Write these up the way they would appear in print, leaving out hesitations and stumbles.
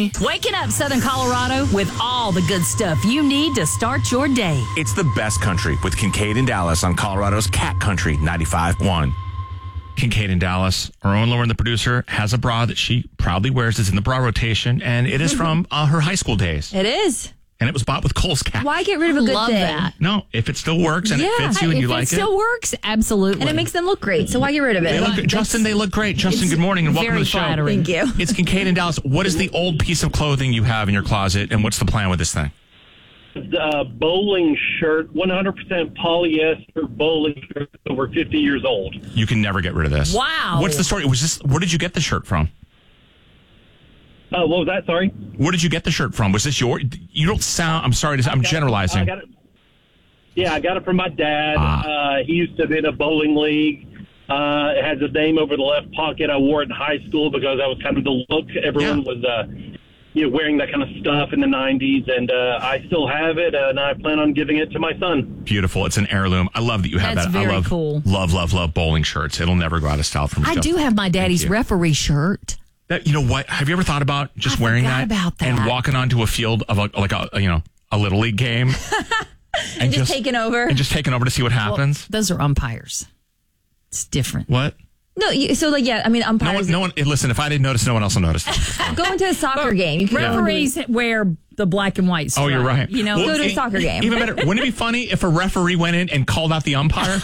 me. Waking up Southern Colorado with all the good stuff you need to start your day. It's the best country with Kincaid and Dallas on Colorado's Cat Country 95.1. Kincaid and Dallas, our own Lauren, the producer, has a bra that she proudly wears. It's in the bra rotation, and it is from her high school days. It is. And it was bought with Kohl's Cat. Why get rid of a good Love thing? that. No, if it still works and it fits you and you like If it still works, absolutely. And it makes them look great, so why get rid of They it? look good. Justin, they look great. Justin, good morning and welcome to very the show. flattering. Thank you. It's Kincaid and Dallas. What is the old piece of clothing you have in your closet, and what's the plan with this thing? Bowling shirt, 100% polyester bowling shirt, over 50 years old. You can never get rid of this. Wow. What's the story? Where did you get the shirt from? What was that? Sorry? Where did you get the shirt from? Was this your... You don't sound... I'm sorry to... I'm generalizing. I got it from my dad. He used to be in a bowling league. It has a name over the left pocket. I wore it in high school because that was kind of the look. Everyone was wearing that kind of stuff in the 90s, and I still have it, and I plan on giving it to my son. Beautiful. It's an heirloom. I love that you have That's that. very I love, cool. Love bowling shirts. It'll never go out of style for me. I do have my daddy's Thank you. referee shirt. That, you know what? Have you ever thought about just I wearing forgot that, about that. and walking onto a field of a little league game And just taking over. and just taking over to see what happens? Those are umpires. It's different. What? No, umpires. No one. Listen, if I didn't notice, no one else will notice. Going to a soccer game. You can Referees wear the black and white stripe. Oh, you're right. You know, Go to a soccer game. Even better. Wouldn't it be funny if a referee went in and called out the umpire?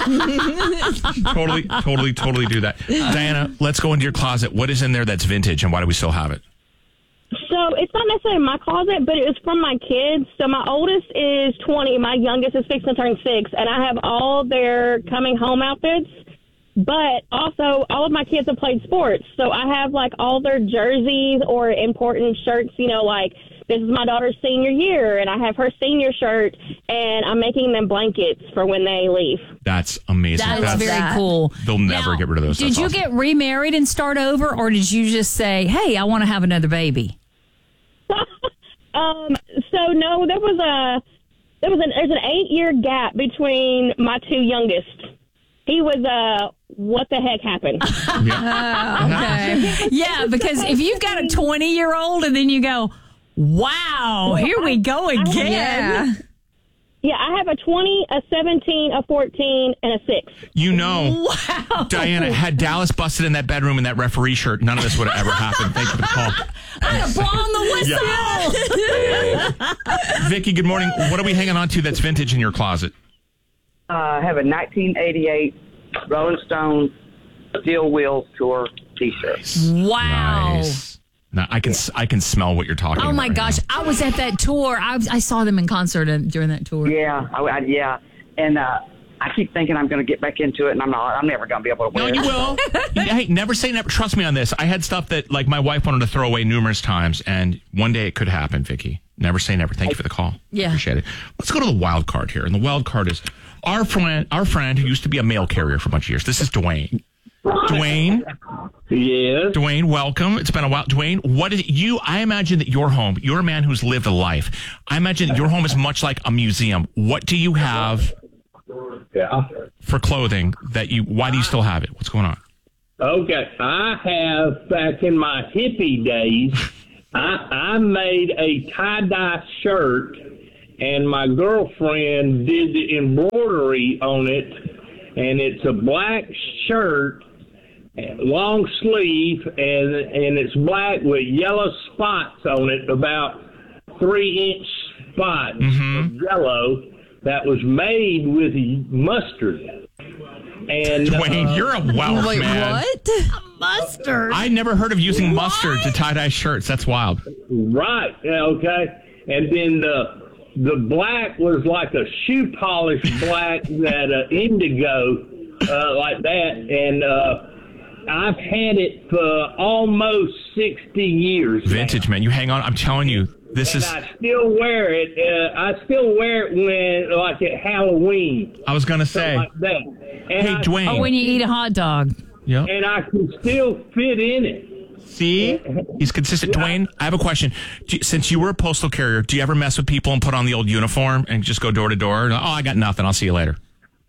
Totally do that. Diana, let's go into your closet. What is in there that's vintage, and why do we still have it? So it's not necessarily my closet, but it was from my kids. So my oldest is 20. My youngest is fixing to turn 6. And I have all their coming home outfits. But also, all of my kids have played sports. So I have, like, all their jerseys or important shirts, like this is my daughter's senior year, and I have her senior shirt, and I'm making them blankets for when they leave. That's amazing. That's very cool. They'll never get rid of those. Did That's you awesome. get remarried and start over, or did you just say, hey, I want to have another baby? So, no, there's an 8-year gap between my two youngest. He was, what the heck happened? Okay. Yeah, because if you've got a 20-year-old and then you go, wow, here we go again. Yeah, I have a 20, a 17, a 14, and a 6. Wow. Diana, had Dallas busted in that bedroom in that referee shirt, none of this would have ever happened. Thank you for the call. I'd have blown the whistle. Vicky, good morning. What are we hanging on to that's vintage in your closet? I have a 1988 Rolling Stones Steel Wheels Tour T-shirt. Wow. Nice. Now, I can smell what you're talking about. Oh, my right gosh. now. I was at that tour. I saw them in concert during that tour. Yeah, and I keep thinking I'm going to get back into it, and I'm not. I'm never going to be able to No, wear you it. will. Hey, never say never. Trust me on this. I had stuff that, like, my wife wanted to throw away numerous times, and one day it could happen, Vicky. Never say never. Thank you for the call. Yeah. Appreciate it. Let's go to the wild card here. And the wild card is our friend who used to be a mail carrier for a bunch of years. This is Dwayne. Dwayne? Yes. Dwayne, welcome. It's been a while. Dwayne, what is you? I imagine that your home, you're a man who's lived a life. I imagine that your home is much like a museum. What do you have for clothing why do you still have it? What's going on? Okay, I have, back in my hippie days, I made a tie-dye shirt, and my girlfriend did the embroidery on it, and it's a black shirt, long sleeve, and it's black with yellow spots on it, about 3-inch spots of yellow that was made with mustard. And Dwayne, you're a wealth Wait, man. what? Mustard. I never heard of using mustard to tie-dye shirts. That's wild. Right, okay. And then the black was like a shoe polish black that indigo, like that. And I've had it for almost 60 years. Vintage, man. You hang on. I'm telling you, this And is... I still wear it. I still wear it when, like, at Halloween. I was going to say... Like that. And Hey, Dwayne. Oh, when you eat a hot dog. Yep. And I can still fit in it. See? He's consistent. Dwayne, I have a question. Since you were a postal carrier, do you ever mess with people and put on the old uniform and just go door to door? Oh, I got nothing. I'll see you later.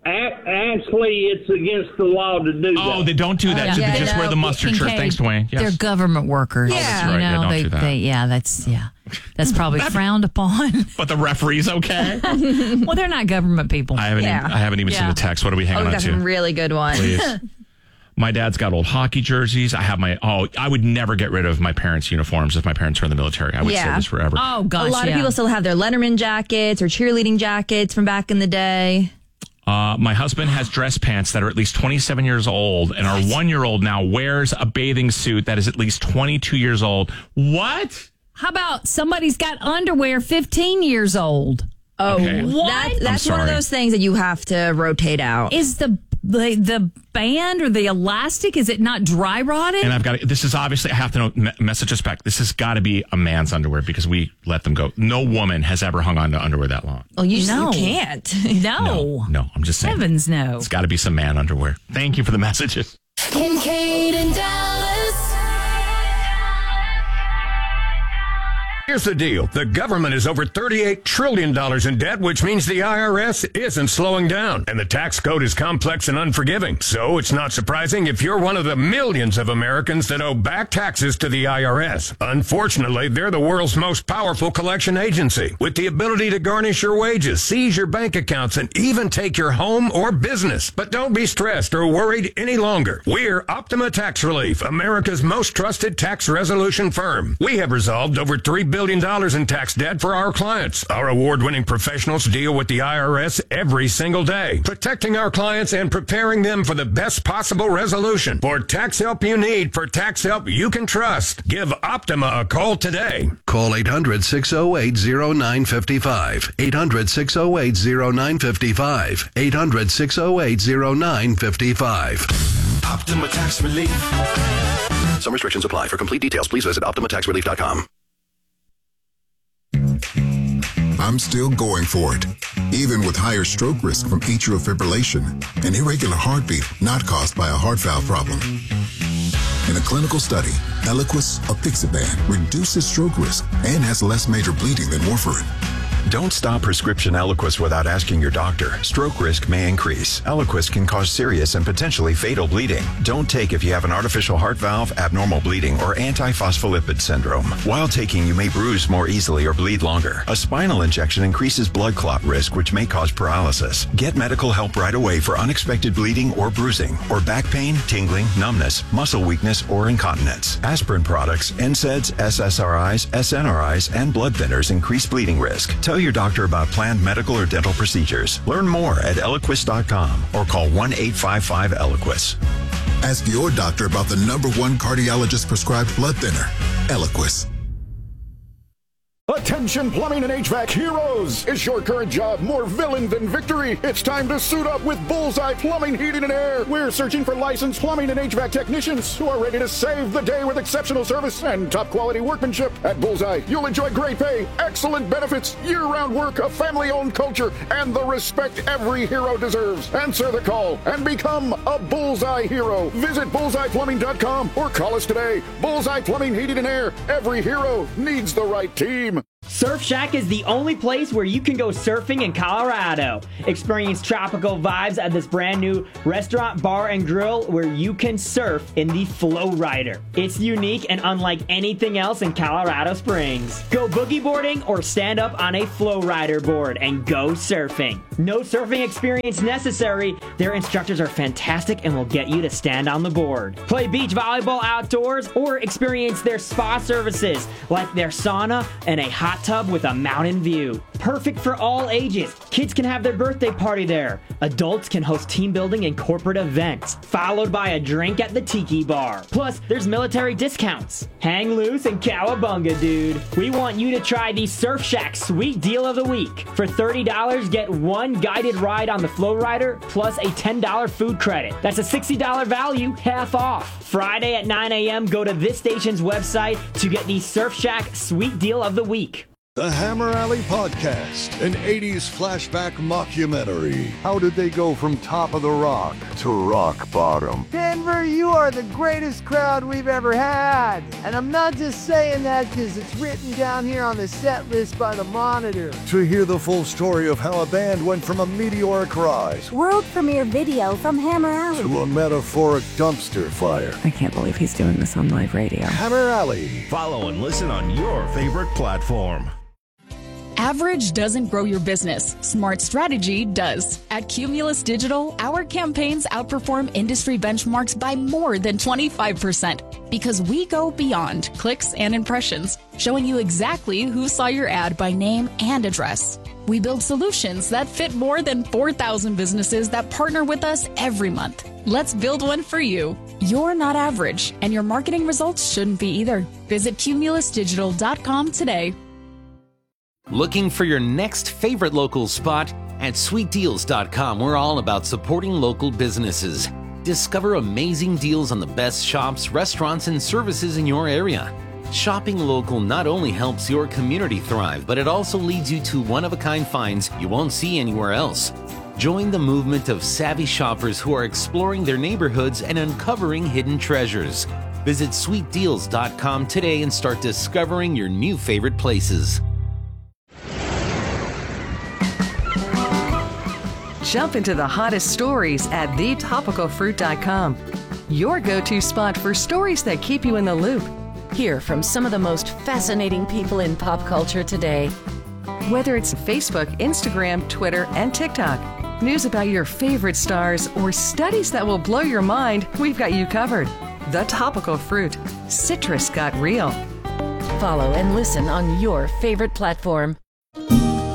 Actually, it's against the law to do that. Oh, they don't do that. Yeah. They just wear the mustard shirt. Kincaid, Thanks, Dwayne. Yes. They're government workers. Yeah. That's right. Yeah, don't do that. That's probably frowned upon. But the referee's okay. Well, they're not government people. I haven't even seen the text. What are we hanging we on got to? some really good ones. Please. My dad's got old hockey jerseys. I would never get rid of my parents' uniforms if my parents were in the military. I would say this forever. Oh, gosh. A lot of people still have their Letterman jackets or cheerleading jackets from back in the day. My husband has dress pants that are at least 27 years old, and our 1-year-old now wears a bathing suit that is at least 22 years old. What? How about somebody's got underwear 15 years old? Oh, Okay. What? That's one of those things that you have to rotate out. Is the band or the elastic, is it not dry rotted? And this is obviously, I have to know, message us back. This has got to be a man's underwear because we let them go. No woman has ever hung on to underwear that long. Well, you No. can't. No. No, I'm just saying. Heavens, no. It's got to be some man underwear. Thank you for the messages. Kincaid and Dallas. Here's the deal. The government is over $38 trillion in debt, which means the IRS isn't slowing down. And the tax code is complex and unforgiving. So it's not surprising if you're one of the millions of Americans that owe back taxes to the IRS. Unfortunately, they're the world's most powerful collection agency, with the ability to garnish your wages, seize your bank accounts, and even take your home or business. But don't be stressed or worried any longer. We're Optima Tax Relief, America's most trusted tax resolution firm. We have resolved over $3 billion in tax debt for our clients. Our award-winning professionals deal with the IRS every single day, protecting our clients and preparing them for the best possible resolution. For tax help you need, for tax help you can trust, give Optima a call today. Call 800-608-0955. 800-608-0955. 800-608-0955. Optima Tax Relief. Some restrictions apply. For complete details, please visit OptimaTaxRelief.com. I'm still going for it, even with higher stroke risk from atrial fibrillation, an irregular heartbeat not caused by a heart valve problem. In a clinical study, Eliquis, apixaban, reduces stroke risk and has less major bleeding than warfarin. Don't stop prescription Eliquis without asking your doctor. Stroke risk may increase. Eliquis can cause serious and potentially fatal bleeding. Don't take if you have an artificial heart valve, abnormal bleeding, or antiphospholipid syndrome. While taking, you may bruise more easily or bleed longer. A spinal injection increases blood clot risk, which may cause paralysis. Get medical help right away for unexpected bleeding or bruising, or back pain, tingling, numbness, muscle weakness, or incontinence. Aspirin products, NSAIDs, SSRIs, SNRIs, and blood thinners increase bleeding risk. Tell your doctor about planned medical or dental procedures. Learn more at Eliquis.com or call 1-855-ELIQUIS. Ask your doctor about the #1 cardiologist prescribed blood thinner, Eliquis. Attention plumbing and HVAC heroes! Is your current job more villain than victory? It's time to suit up with Bullseye Plumbing, Heating, and Air. We're searching for licensed plumbing and HVAC technicians who are ready to save the day with exceptional service and top quality workmanship. At Bullseye, you'll enjoy great pay, excellent benefits, year-round work, a family-owned culture, and the respect every hero deserves. Answer the call and become a Bullseye hero. Visit bullseyeplumbing.com or call us today. Bullseye Plumbing, Heating, and Air. Every hero needs the right team. Surf Shack is the only place where you can go surfing in Colorado. Experience tropical vibes at this brand new restaurant, bar, and grill where you can surf in the Flow Rider. It's unique and unlike anything else in Colorado Springs. Go boogie boarding or stand up on a Flow Rider board and go surfing. No surfing experience necessary. Their instructors are fantastic and will get you to stand on the board. Play beach volleyball outdoors or experience their spa services like their sauna and a hot tub with a mountain view. Perfect for all ages. Kids can have their birthday party there. Adults can host team building and corporate events, followed by a drink at the Tiki Bar. Plus, there's military discounts. Hang loose and cowabunga, dude. We want you to try the Surf Shack Sweet Deal of the Week. For $30, get one guided ride on the Flow Rider plus a $10 food credit. That's a $60 value, half off. Friday at 9 a.m., go to this station's website to get the Surf Shack Sweet Deal of the Week. The Hammer Alley Podcast, an 80s flashback mockumentary. How did they go from top of the rock to rock bottom? Denver, you are the greatest crowd we've ever had. And I'm not just saying that because it's written down here on the set list by the Monitor. To hear the full story of how a band went from a meteoric rise world premiere video from Hammer Alley to a metaphoric dumpster fire. I can't believe he's doing this on live radio. Hammer Alley. Follow and listen on your favorite platform. Average doesn't grow your business. Smart strategy does. At Cumulus Digital, our campaigns outperform industry benchmarks by more than 25% because we go beyond clicks and impressions, showing you exactly who saw your ad by name and address. We build solutions that fit more than 4,000 businesses that partner with us every month. Let's build one for you. You're not average, and your marketing results shouldn't be either. Visit cumulusdigital.com today. Looking for your next favorite local spot? At sweetdeals.com, we're all about supporting local businesses. Discover amazing deals on the best shops, restaurants, and services in your area. Shopping local not only helps your community thrive, but it also leads you to one-of-a-kind finds you won't see anywhere else. Join the movement of savvy shoppers who are exploring their neighborhoods and uncovering hidden treasures. Visit sweetdeals.com today and start discovering your new favorite places. Jump into the hottest stories at thetopicalfruit.com. Your go-to spot for stories that keep you in the loop. Hear from some of the most fascinating people in pop culture today. Whether it's Facebook, Instagram, Twitter, and TikTok, news about your favorite stars, or studies that will blow your mind, we've got you covered. The Topical Fruit. Citrus got real. Follow and listen on your favorite platform.